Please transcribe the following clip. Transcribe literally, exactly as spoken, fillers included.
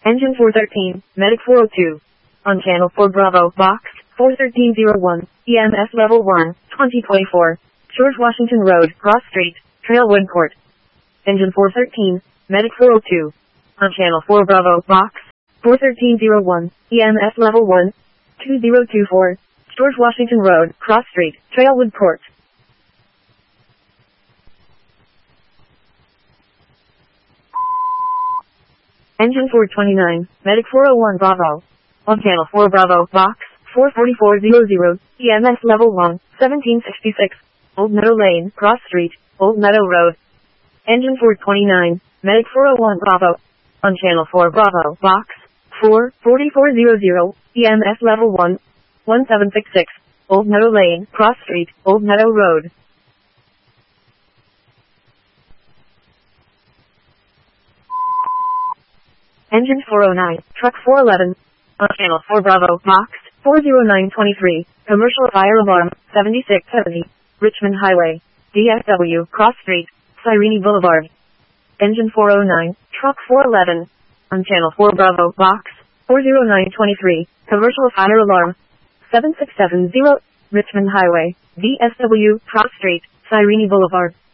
Engine four thirteen, Medic four oh two. On Channel four Bravo, Box four thirteen oh one, E M S Level one, twenty twenty-four. George Washington Road, Cross Street, Trailwood Court. Engine four thirteen, Medic four oh two. On Channel four Bravo, Box four thirteen oh one, E M S Level one, two zero two four. George Washington Road, Cross Street, Trailwood Court. Engine four twenty-nine, Medic four oh one Bravo. On Channel four Bravo, Box four forty-four hundred, E M S Level one, seventeen sixty-six. Old Meadow Lane, Cross Street, Old Meadow Road. Engine four twenty-nine, Medic four oh one Bravo. On Channel four Bravo, Box four forty-four hundred, E M S Level one, seventeen sixty-six. Old Meadow Lane, Cross Street, Old Meadow Road. Engine four oh nine, Truck four eleven. On Channel four Bravo, Box four oh nine twenty-three. Commercial Fire Alarm, seventy-six seventy. Richmond Highway, D F W, Cross Street, Cyrene Boulevard. Engine four oh nine, Truck four eleven. On Channel four Bravo, Box four oh nine twenty-three. Commercial Fire Alarm, seven six seven zero. Richmond Highway, D S W, Cross Street, Cyrene Boulevard.